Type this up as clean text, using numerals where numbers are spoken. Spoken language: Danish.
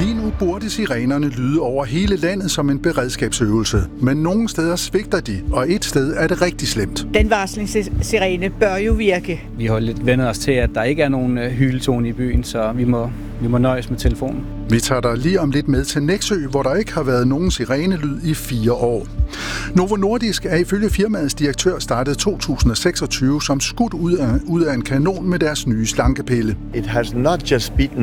Lige nu burde sirenerne lyde over hele landet som en beredskabsøvelse, men nogle steder svigter de, og et sted er det rigtig slemt. Den varslingssirene bør jo virke. Vi har lidt vendt os til, at der ikke er nogen hyletone i byen, så vi må nøjes med telefonen. Vi tager dig lige om lidt med til Nexø, hvor der ikke har været nogen sirenelyd i 4 år. Novo Nordisk er ifølge firmaets direktør startet 2026 som skudt ud af en kanon med deres nye slankepille. It has not just beaten